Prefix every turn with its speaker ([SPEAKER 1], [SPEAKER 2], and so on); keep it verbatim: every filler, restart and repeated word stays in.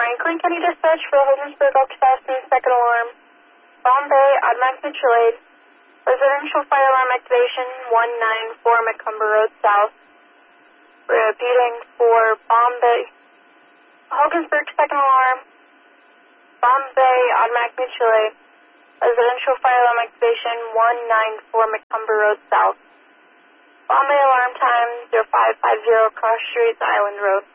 [SPEAKER 1] Franklin County Dispatch for Hogansburg, Alcatraz, second alarm. Bombay, automatic mutual aid. Residential fire alarm activation one nine four Macomber Road South. Repeating for Bombay. Hogansburg, second alarm. Bombay, automatic mutual aid. Residential fire alarm activation one nine four Macomber Road South. Bombay alarm time zero five five zero Cross Street, Island Road.